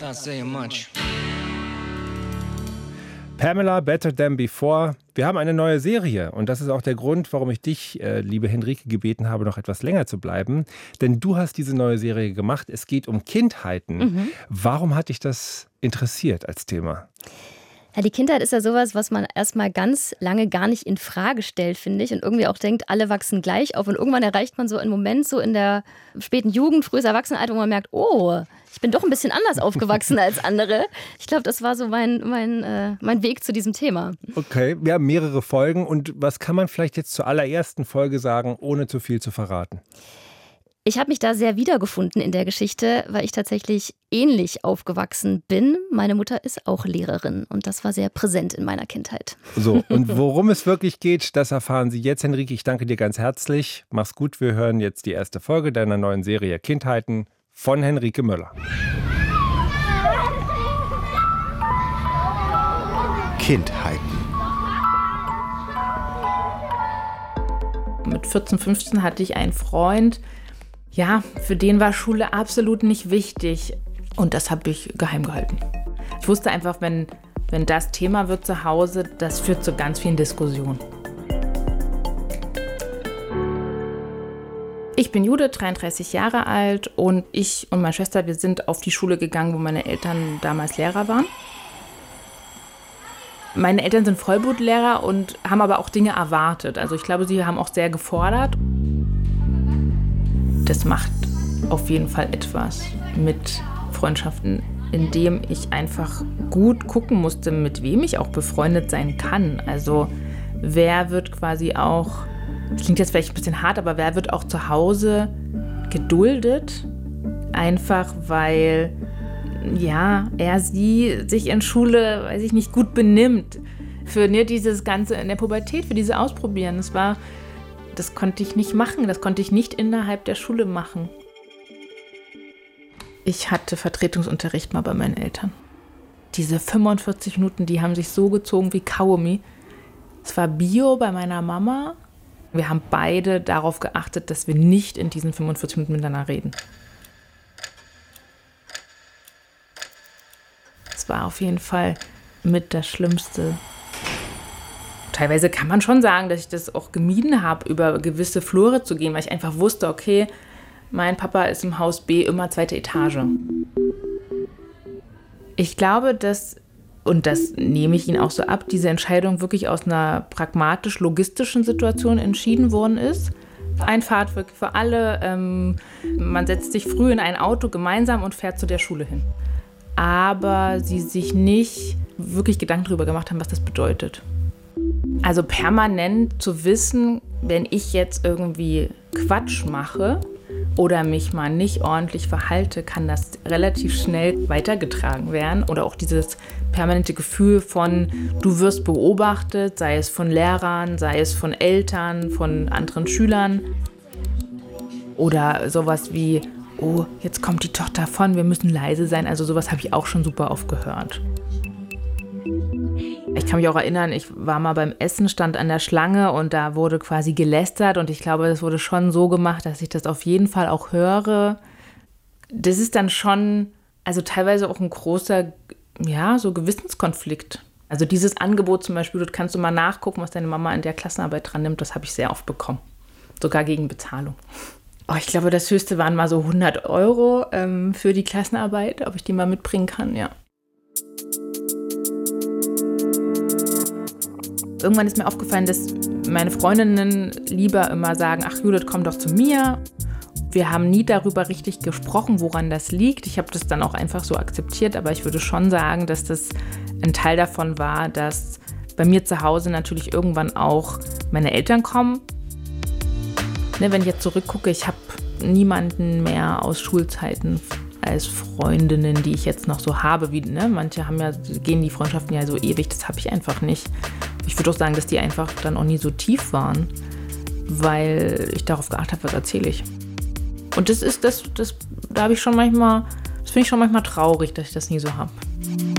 Not saying much. Pamela, Better Than Before. Wir haben eine neue Serie und das ist auch der Grund, warum ich dich, liebe Henrike, gebeten habe, noch etwas länger zu bleiben. Denn du hast diese neue Serie gemacht. Es geht um Kindheiten. Warum hat dich das interessiert als Thema? Ja, die Kindheit ist ja sowas, was man erstmal ganz lange gar nicht in Frage stellt, finde ich. Und irgendwie auch denkt, alle wachsen gleich auf. Und irgendwann erreicht man so einen Moment, so in der späten Jugend, frühes Erwachsenenalter, wo man merkt, oh, ich bin doch ein bisschen anders aufgewachsen als andere. Ich glaube, das war so mein Weg zu diesem Thema. Okay, wir haben mehrere Folgen. Und was kann man vielleicht jetzt zur allerersten Folge sagen, ohne zu viel zu verraten? Ich habe mich da sehr wiedergefunden in der Geschichte, weil ich tatsächlich ähnlich aufgewachsen bin. Meine Mutter ist auch Lehrerin und das war sehr präsent in meiner Kindheit. So, und worum es wirklich geht, das erfahren Sie jetzt, Henrike. Ich danke dir ganz herzlich. Mach's gut, wir hören jetzt die erste Folge deiner neuen Serie Kindheiten von Henrike Möller. Kindheiten. Mit 14, 15 hatte ich einen Freund. Ja, für den war Schule absolut nicht wichtig. Und das habe ich geheim gehalten. Ich wusste einfach, wenn das Thema wird zu Hause, das führt zu ganz vielen Diskussionen. Ich bin Judith, 33 Jahre alt und ich und meine Schwester, wir sind auf die Schule gegangen, wo meine Eltern damals Lehrer waren. Meine Eltern sind Vollblutlehrer und haben aber auch Dinge erwartet. Also ich glaube, sie haben auch sehr gefordert. Das macht auf jeden Fall etwas mit Freundschaften, indem ich einfach gut gucken musste, mit wem ich auch befreundet sein kann. Also wer wird quasi auch, das klingt jetzt vielleicht ein bisschen hart, aber wer wird auch zu Hause geduldet? Einfach weil, ja, sie sich in Schule, weiß ich nicht, gut benimmt. Für dieses Ganze in der Pubertät, für dieses Ausprobieren. Das konnte ich nicht machen, das konnte ich nicht innerhalb der Schule machen. Ich hatte Vertretungsunterricht mal bei meinen Eltern. Diese 45 Minuten, die haben sich so gezogen wie Kaugummi. Es war Bio bei meiner Mama. Wir haben beide darauf geachtet, dass wir nicht in diesen 45 Minuten miteinander reden. Es war auf jeden Fall mit das Schlimmste. Teilweise kann man schon sagen, dass ich das auch gemieden habe, über gewisse Flure zu gehen, weil ich einfach wusste, okay, mein Papa ist im Haus B immer 2. Etage. Ich glaube, dass, und das nehme ich Ihnen auch so ab, diese Entscheidung wirklich aus einer pragmatisch-logistischen Situation entschieden worden ist. Ein Fahrtweg für alle, man setzt sich früh in ein Auto gemeinsam und fährt zu der Schule hin. Aber sie sich nicht wirklich Gedanken darüber gemacht haben, was das bedeutet. Also permanent zu wissen, wenn ich jetzt irgendwie Quatsch mache oder mich mal nicht ordentlich verhalte, kann das relativ schnell weitergetragen werden. Oder auch dieses permanente Gefühl von, du wirst beobachtet, sei es von Lehrern, sei es von Eltern, von anderen Schülern. Oder sowas wie, oh, jetzt kommt die Tochter von, wir müssen leise sein. Also sowas habe ich auch schon super oft gehört. Ich kann mich auch erinnern, ich war mal beim Essen, stand an der Schlange und da wurde quasi gelästert und ich glaube, das wurde schon so gemacht, dass ich das auf jeden Fall auch höre. Das ist dann schon, also teilweise auch ein großer, ja, so Gewissenskonflikt. Also dieses Angebot zum Beispiel, dort kannst du mal nachgucken, was deine Mama in der Klassenarbeit dran nimmt, das habe ich sehr oft bekommen. Sogar gegen Bezahlung. Oh, ich glaube, das Höchste waren mal so 100 € für die Klassenarbeit, ob ich die mal mitbringen kann, ja. Irgendwann ist mir aufgefallen, dass meine Freundinnen lieber immer sagen, ach Judith, komm doch zu mir. Wir haben nie darüber richtig gesprochen, woran das liegt. Ich habe das dann auch einfach so akzeptiert, aber ich würde schon sagen, dass das ein Teil davon war, dass bei mir zu Hause natürlich irgendwann auch meine Eltern kommen. Ne, wenn ich jetzt zurückgucke, ich habe niemanden mehr aus Schulzeiten als Freundinnen, die ich jetzt noch so habe. Wie, ne? Manche haben ja, gehen die Freundschaften ja so ewig, das habe ich einfach nicht. Ich würde auch sagen, dass die einfach dann auch nie so tief waren, weil ich darauf geachtet habe, was erzähle ich. Und da habe ich schon manchmal, das finde ich schon manchmal traurig, dass ich das nie so habe.